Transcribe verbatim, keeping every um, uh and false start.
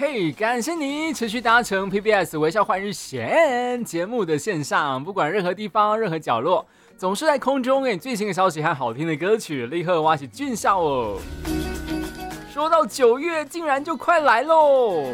嘿，感谢你持续搭乘 P B S 微笑换日线节目的线上，不管任何地方、任何角落，总是在空中给你最新的消息和好听的歌曲，立刻挖起俊笑哦。说到九月，竟然就快来喽！